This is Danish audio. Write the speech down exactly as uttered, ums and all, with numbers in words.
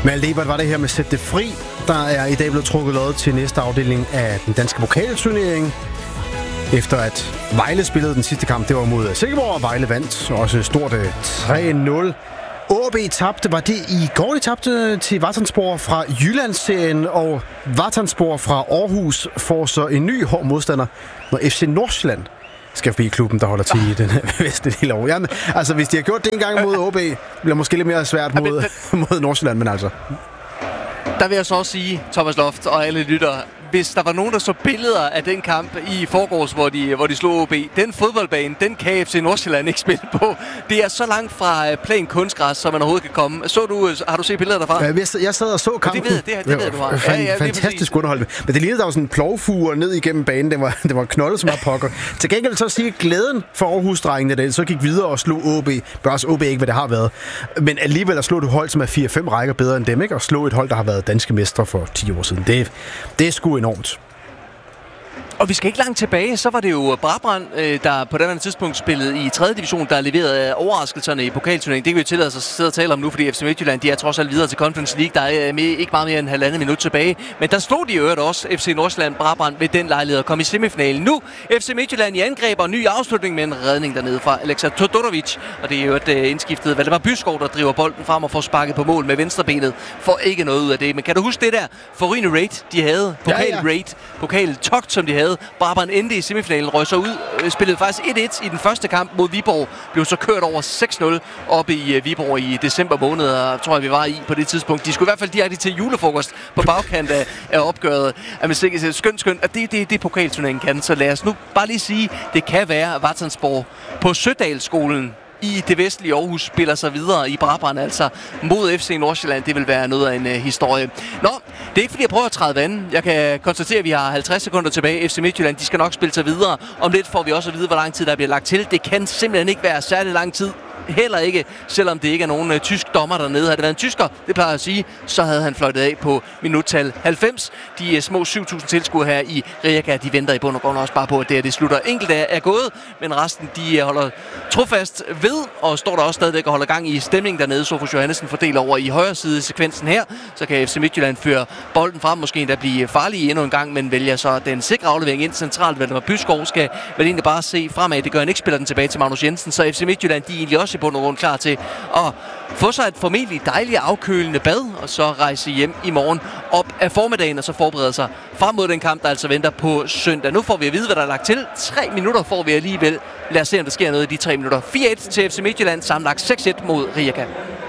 Malte Ebert var det her med Sæt det fri. Der er i dag blevet trukket lod til næste afdeling af den danske pokalturnering. Efter at Vejle spillede den sidste kamp, det var mod Silkeborg, og Vejle vandt også stort tre nul. O B tabte, var det i går, de tabte til Vatanspor fra Jyllandsserien, og Vatanspor fra Aarhus får så en ny hård modstander, når F C Nordsjælland skal forbi klubben, der holder til i den vestlige del af år. Jamen, altså, hvis de har gjort det en gang mod O B, bliver det måske lidt mere svært mod, mod Nordsjælland, men altså. Der vil jeg så også sige, Thomas Loft og alle lyttere, hvis der var nogen, der så billeder af den kamp i forgårs, hvor de, hvor de slog O B, den fodboldbane, den kan F C Nordsjælland ikke spille på. Det er så langt fra plan kunstgræs, som man overhovedet kan komme. Så du, har du set billeder derfra? Ja, jeg sad og så kampen. Det ved, det, det ved du har. Fan, ja, ja, fantastisk underholdende. Men det lignede, der var sådan en plovfuger ned igennem banen. Det var, det var knoldet som var pokker. Til gengæld så sige glæden for Aarhus-drengene, det så gik videre og slog O B. Bør også O B ikke, hvad det har været. Men alligevel at slå et hold, som er fire fem rækker bedre end dem, ikke? Og slå et hold, der har været danske mestre for ti år siden. Det, det er sgu enormt. Og vi skal ikke langt tilbage, så var det jo Brabrand, der på det tidspunkt spillede i tredje division, der leverede overraskelserne i pokalturneringen. Det kan vi jo tillade os at sidde og tale om nu, fordi F C Midtjylland, de er trods alt videre til Conference League. Der er med, ikke meget mere end halvandet minut tilbage. Men der stod de jo også, F C Nordsjælland Brabrand, ved den lejlighed og kom i semifinalen. Nu F C Midtjylland i angreb og ny afslutning med en redning dernede fra Aleksa Todorovic. Og det er jo et uh, indskiftet Valdemar Byskov, der driver bolden frem og får sparket på mål med venstrebenet. Får ikke noget ud af det. Men kan du huske det der forrygende raid, de havde? Pokal-raid, pokal-togt, som de havde. Brabrand endte i semifinalen, røg så ud, spillede faktisk et et i den første kamp mod Viborg, blev så kørt over seks nul oppe i Viborg i december måned, og tror jeg, vi var i på det tidspunkt. De skulle i hvert fald direkte til julefrokost på bagkant af, af opgøret. Skønt, skønt, at det er det, det pokalturneringen kan. Så lad os nu bare lige sige, det kan være, at Vatanspor på Sødalsskolen i det vestlige Aarhus spiller sig videre i Brabrand, altså mod F C Nordsjælland. Det vil være noget af en uh, historie. Nå, det er ikke fordi jeg prøver at træde vand. Jeg kan konstatere, at vi har halvtreds sekunder tilbage. F C Midtjylland, de skal nok spille sig videre. Om lidt får vi også at vide, hvor lang tid der bliver lagt til. Det kan simpelthen ikke være særlig lang tid. Heller ikke, selvom det ikke er nogen uh, tysk dommer dernede. Havde det været en tysker, det plejer jeg at sige, så havde han fløjtet af på minuttal halvfems. De uh, små syv tusind tilskuere her i Rijeka, de venter i bund og grund også bare på, at det, her, det slutter. Enkelte er gået, men resten de uh, holder trofast ved, og står der også stadigvæk og holder gang i stemningen dernede. Sofus Johannesen fordeler over i højre side i sekvensen her, så kan F C Midtjylland føre bolden frem, måske endda blive farlige endnu en gang, men vælger så den sikre aflevering ind centralt. Valdemar Byskov skal vel egentlig bare se fremad. Det gør han ikke, spiller den tilbage til Magnus Jensen, så F C Midtjylland, de er egentlig også i bund og grund klar til at få sig et formentlig dejligt afkølende bad, og så rejse hjem i morgen op af formiddagen, og så forberede sig frem mod den kamp, der altså venter på søndag. Nu får vi at vide, hvad der er lagt til. Tre minutter får vi alligevel. Lad os se, om der sker noget i de tre minutter. fire et til F C Midtjylland, sammenlagt seks et mod Rijeka.